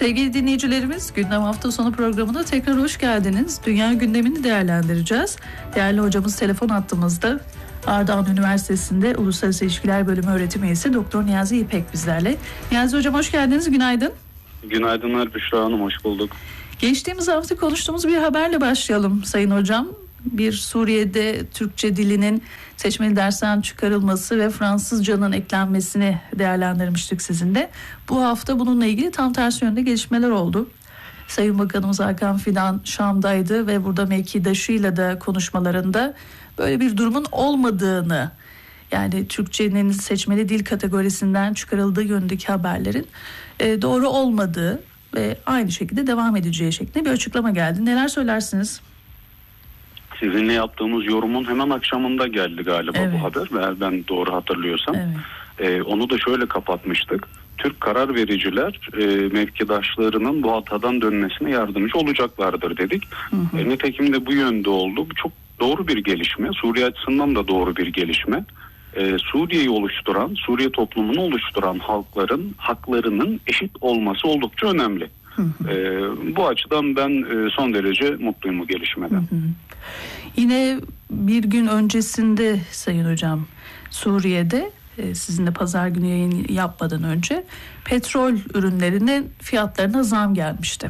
Sevgili dinleyicilerimiz, Gündem Hafta Sonu programına tekrar hoş geldiniz. Dünya gündemini değerlendireceğiz. Değerli hocamız telefon hattımızda. Ardahan Üniversitesi'nde Uluslararası İlişkiler Bölümü öğretim üyesi Doktor Niyazi İpek bizlerle. Niyazi hocam hoş geldiniz, günaydın. Günaydınlar Büşra Hanım, hoş bulduk. Geçtiğimiz hafta konuştuğumuz bir haberle başlayalım Sayın Hocam. Bir Suriye'de Türkçe dilinin seçmeli dersten çıkarılması ve Fransızcanın eklenmesini değerlendirmiştik sizinle. Bu hafta bununla ilgili tam tersi yönde gelişmeler oldu. Sayın Bakanımız Hakan Fidan Şam'daydı ve burada mevkidaşıyla da konuşmalarında böyle bir durumun olmadığını, yani Türkçenin seçmeli dil kategorisinden çıkarıldığı yönündeki haberlerin doğru olmadığı ve aynı şekilde devam edeceği şeklinde bir açıklama geldi. Neler söylersiniz? Sizinle yaptığımız yorumun hemen akşamında geldi galiba bu haber, eğer ben doğru hatırlıyorsam. Evet. Onu da şöyle kapatmıştık. Türk karar vericiler mevkidaşlarının bu hatadan dönmesine yardımcı olacaklardır dedik. Nitekim de bu yönde oldu. Bu çok doğru bir gelişme. Suriye açısından da doğru bir gelişme. Suriye'yi oluşturan, Suriye toplumunu oluşturan halkların haklarının eşit olması oldukça önemli. Bu açıdan ben son derece mutluyum bu gelişmeden. Yine bir gün öncesinde Sayın Hocam Suriye'de sizinle pazar günü yayın yapmadan önce petrol ürünlerinin fiyatlarına zam gelmişti.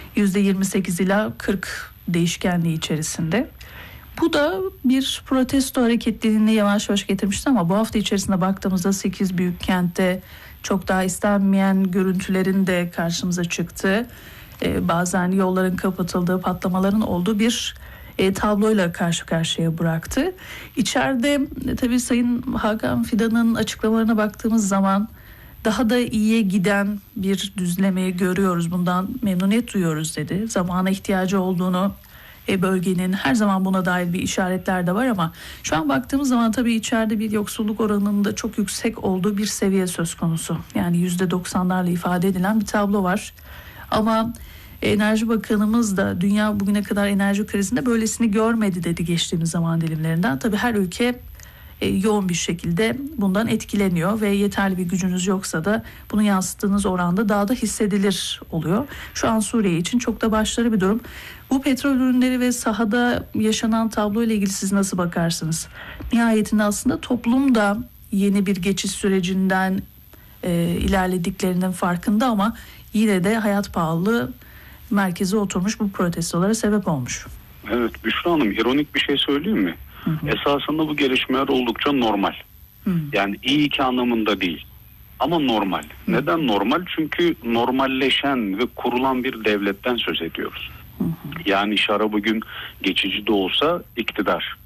%28 ila 40 değişkenliği içerisinde. Bu da bir protesto hareketliliğini yavaş yavaş getirmişti ama bu hafta içerisinde baktığımızda 8 büyük kentte çok daha istenmeyen görüntülerin de karşımıza çıktı. Bazen yolların kapatıldığı, patlamaların olduğu bir tabloyla karşı karşıya bıraktı. İçeride tabii Sayın Hakan Fidan'ın açıklamalarına baktığımız zaman daha da iyiye giden bir düzlemeyi görüyoruz. Bundan memnuniyet duyuyoruz dedi. Zamana ihtiyacı olduğunu, bölgenin her zaman buna dair bir işaretler de var ama şu an baktığımız zaman tabii içeride bir yoksulluk oranının da çok yüksek olduğu bir seviye söz konusu. Yani %90'larla ifade edilen bir tablo var. Ama Enerji Bakanımız da dünya bugüne kadar enerji krizinde böylesini görmedi dedi geçtiğimiz zaman dilimlerinden. Tabii her ülke yoğun bir şekilde bundan etkileniyor ve yeterli bir gücünüz yoksa da bunu yansıttığınız oranda daha da hissedilir oluyor. Şu an Suriye için çok da başarılı bir durum. Bu petrol ürünleri ve sahada yaşanan tablo ile ilgili siz nasıl bakarsınız? Nihayetinde aslında toplum da yeni bir geçiş sürecinden ilerlediklerinin farkında ama yine de hayat pahalılığı merkeze oturmuş, bu protestolara sebep olmuş. Evet Büşra Hanım, ironik bir şey söyleyeyim mi? Esasında bu gelişmeler oldukça normal. Yani iyi ki anlamında değil. Ama normal. Neden normal? Çünkü normalleşen ve kurulan bir devletten söz ediyoruz. Yani şara bugün geçici de olsa iktidar.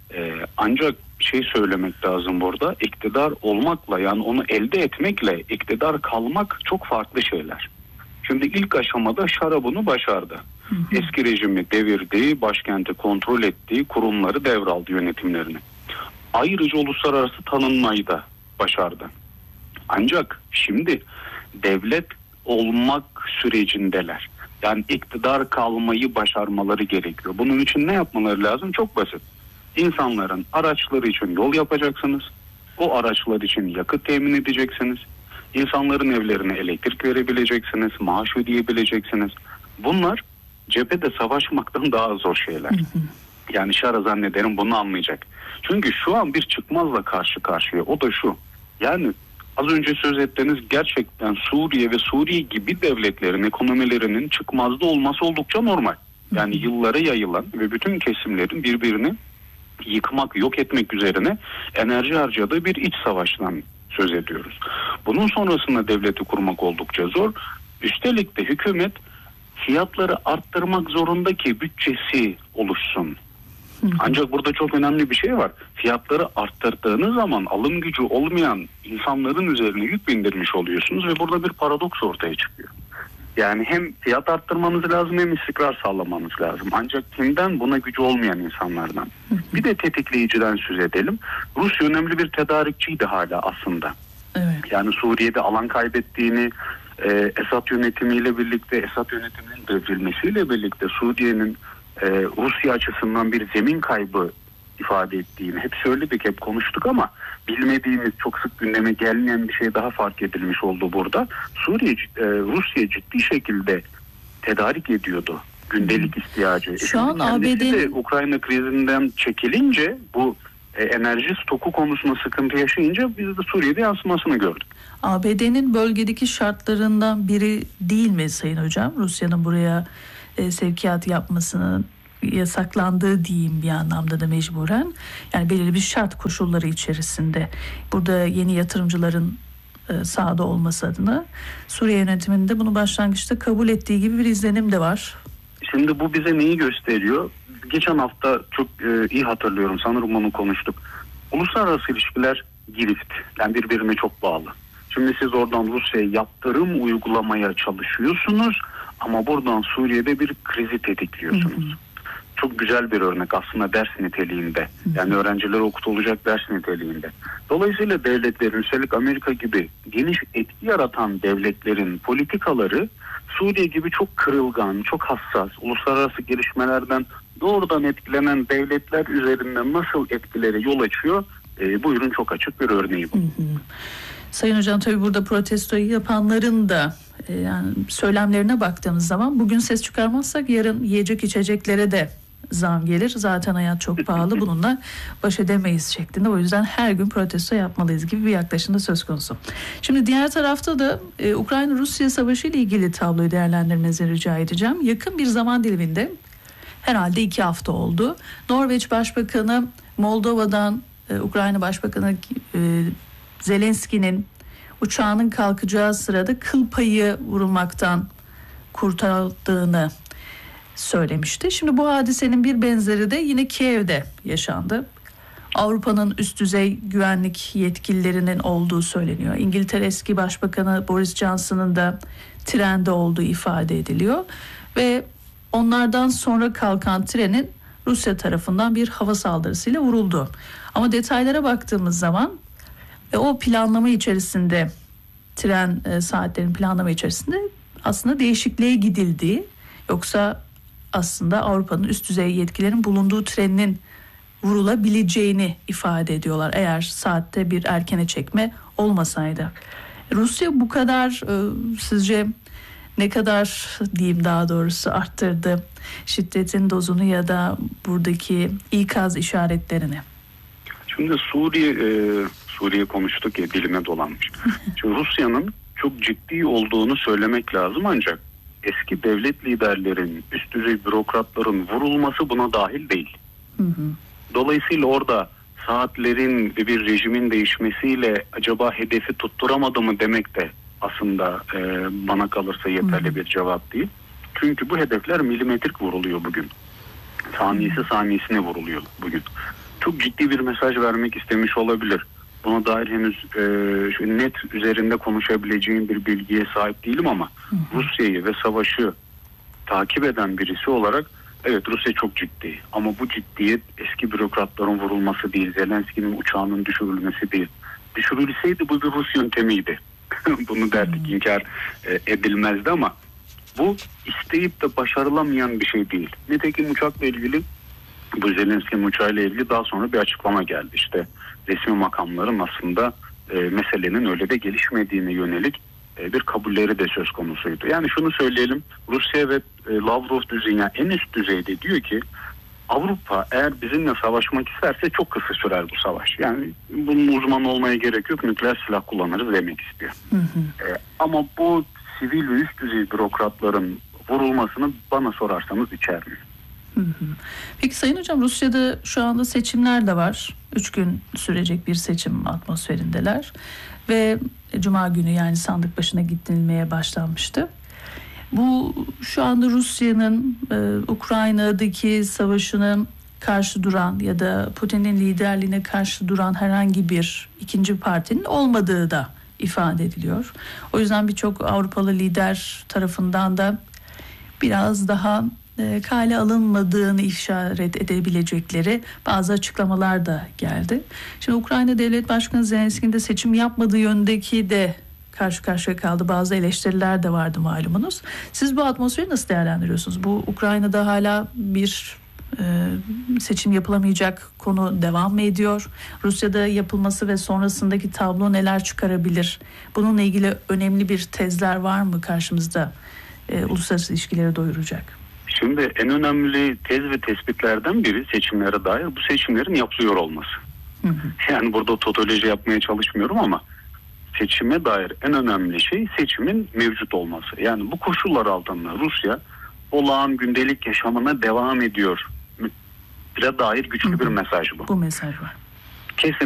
Ancak bir şey söylemek lazım burada. İktidar olmakla, yani onu elde etmekle iktidar kalmak çok farklı şeyler. Şimdi ilk aşamada şara bunu başardı. Eski rejimi devirdi, başkenti kontrol ettiği kurumları devraldı, yönetimlerini. Ayrıca uluslararası tanınmayı da başardı. Ancak şimdi devlet olmak sürecindeler. Yani iktidar kalmayı başarmaları gerekiyor. Bunun için ne yapmaları lazım? Çok basit. İnsanların araçları için yol yapacaksınız. O araçlar için yakıt temin edeceksiniz. İnsanların evlerine elektrik verebileceksiniz, maaş ödeyebileceksiniz. Bunlar cephede savaşmaktan daha zor şeyler. Yani şara zannederim bunu anlayacak. Çünkü şu an bir çıkmazla karşı karşıya. O da şu. Yani az önce söz ettiğiniz gerçekten Suriye ve Suriye gibi devletlerin ekonomilerinin çıkmazda olması oldukça normal. Yani yıllara yayılan ve bütün kesimlerin birbirini yıkmak, yok etmek üzerine enerji harcadığı bir iç savaştan söz ediyoruz. Bunun sonrasında devleti kurmak oldukça zor. Üstelik de hükümet fiyatları arttırmak zorunda ki bütçesi oluşsun. Ancak burada çok önemli bir şey var. Fiyatları arttırdığınız zaman alım gücü olmayan insanların üzerine yük bindirmiş oluyorsunuz ve burada bir paradoks ortaya çıkıyor. Yani hem fiyat arttırmanız lazım hem istikrar sağlamanız lazım. Ancak kimden? Buna gücü olmayan insanlardan. Bir de tetikleyiciden söz edelim. Rusya önemli bir tedarikçiydi hala aslında. Evet. Yani Suriye'de alan kaybettiğini, Esad yönetimiyle birlikte, Esad yönetiminin devrilmesiyle birlikte Suriye'nin Rusya açısından bir zemin kaybı ifade ettiğini hep söyledik, hep konuştuk ama bilmediğimiz, çok sık gündeme gelmeyen bir şey daha fark edilmiş oldu burada. Rusya ciddi şekilde tedarik ediyordu gündelik ihtiyacı. Şu an ABD'nin de Ukrayna krizinden çekilince, bu enerji stoku konusunda sıkıntı yaşayınca biz de Suriye'de yansımasını gördük. ABD'nin bölgedeki şartlarından biri değil mi Sayın Hocam? Rusya'nın buraya sevkiyat yapmasının yasaklandığı diyeyim bir anlamda da mecburen. Yani belirli bir şart koşulları içerisinde. Burada yeni yatırımcıların sahada olması adına Suriye yönetiminin de bunu başlangıçta kabul ettiği gibi bir izlenim de var. Şimdi bu bize neyi gösteriyor? Geçen hafta çok iyi hatırlıyorum, sanırım onu konuştuk. Uluslararası ilişkiler girift, yani birbirine çok bağlı. Şimdi siz oradan Rusya'ya yaptırım uygulamaya çalışıyorsunuz ama buradan Suriye'de bir krizi tetikliyorsunuz. Çok güzel bir örnek aslında, ders niteliğinde. Yani öğrencilere okutulacak ders niteliğinde. Dolayısıyla devletlerin, üstelik Amerika gibi geniş etki yaratan devletlerin politikaları Suriye gibi çok kırılgan, çok hassas, uluslararası gelişmelerden doğrudan etkilenen devletler üzerinden nasıl etkilere yol açıyor? Buyurun, çok açık bir örneği bu. Sayın Hocam, tabii burada protestoyu yapanların da yani söylemlerine baktığımız zaman bugün ses çıkarmazsak yarın yiyecek içeceklere de zam gelir. Zaten hayat çok pahalı, bununla baş edemeyiz şeklinde. O yüzden her gün protesto yapmalıyız gibi bir yaklaşımda söz konusu. Şimdi diğer tarafta da Ukrayna-Rusya savaşı ile ilgili tabloyu değerlendirmenizi rica edeceğim. Yakın bir zaman diliminde, herhalde 2 hafta oldu, Norveç Başbakanı Moldova'dan Ukrayna Başbakanı Zelenski'nin uçağının kalkacağı sırada kıl payı vurulmaktan kurtarıldığını söylemişti. Şimdi bu hadisenin bir benzeri de yine Kiev'de yaşandı. Avrupa'nın üst düzey güvenlik yetkililerinin olduğu söyleniyor. İngiltere eski Başbakanı Boris Johnson'ın da trende olduğu ifade ediliyor. Ve onlardan sonra kalkan trenin Rusya tarafından bir hava saldırısıyla vuruldu. Ama detaylara baktığımız zaman o planlama içerisinde, tren saatlerin planlama içerisinde aslında değişikliğe gidildiği, yoksa aslında Avrupa'nın üst düzey yetkilerin bulunduğu trenin vurulabileceğini ifade ediyorlar, eğer saatte bir erkene çekme olmasaydı. Rusya bu kadar sizce ne kadar diyeyim, daha doğrusu arttırdı şiddetin dozunu ya da buradaki ikaz işaretlerini? Şimdi Suriye konuştuk ya, dilime dolanmış. Şimdi Rusya'nın çok ciddi olduğunu söylemek lazım, ancak eski devlet liderlerin, üst düzey bürokratların vurulması buna dahil değil. Dolayısıyla orada saatlerin ve bir rejimin değişmesiyle acaba hedefi tutturamadı mı demek de aslında bana kalırsa yeterli bir cevap değil. Çünkü bu hedefler milimetrik vuruluyor bugün. Saniyesi saniyesine vuruluyor bugün. Çok ciddi bir mesaj vermek istemiş olabilir. Buna dair henüz net üzerinde konuşabileceğim bir bilgiye sahip değilim ama Rusya'yı ve savaşı takip eden birisi olarak evet, Rusya çok ciddi. Ama bu ciddiyet eski bürokratların vurulması değil, Zelenski'nin uçağının düşürülmesi değil. Düşürülseydi bu bir Rus yöntemiydi. Bunu derdik, inkar edilmezdi ama bu isteyip de başarılamayan bir şey değil. Nitekim uçakla ilgili, bu Zelenski'nin uçağıyla ilgili daha sonra bir açıklama geldi. İşte resmi makamların aslında meselenin öyle de gelişmediğine yönelik bir kabulleri de söz konusuydu. Yani şunu söyleyelim, Rusya ve Lavrov düzeyi, yani en üst düzeyde diyor ki Avrupa eğer bizimle savaşmak isterse çok kısa sürer bu savaş. Yani bunun uzmanı olmaya gerek yok, nükleer silah kullanırız demek istiyor. Ama bu sivil ve üst düzey bürokratların vurulmasını bana sorarsanız içermiyor. Peki Sayın Hocam, Rusya'da şu anda seçimler de var. 3 gün sürecek bir seçim atmosferindeler. Ve Cuma günü, yani sandık başına gidilmeye başlanmıştı. Bu şu anda Rusya'nın Ukrayna'daki savaşına karşı duran ya da Putin'in liderliğine karşı duran herhangi bir ikinci partinin olmadığı da ifade ediliyor. O yüzden birçok Avrupalı lider tarafından da biraz daha kale alınmadığını işaret edebilecekleri bazı açıklamalar da geldi. Şimdi Ukrayna Devlet Başkanı Zelenski'nin de seçim yapmadığı yönündeki de karşı karşıya kaldı. Bazı eleştiriler de vardı malumunuz. Siz bu atmosferi nasıl değerlendiriyorsunuz? Bu Ukrayna'da hala bir Seçim yapılamayacak konu devam mı ediyor? Rusya'da yapılması ve sonrasındaki tablo neler çıkarabilir? Bununla ilgili önemli bir tezler var mı karşımızda uluslararası ilişkileri doyuracak? Şimdi en önemli tez ve tespitlerden biri seçimlere dair bu seçimlerin yapılıyor olması. Yani burada totoloji yapmaya çalışmıyorum ama seçime dair en önemli şey seçimin mevcut olması. Yani bu koşullar altında Rusya olağan gündelik yaşamına devam ediyor. Bile dair güçlü bir mesaj bu. Bu mesaj var. Kesin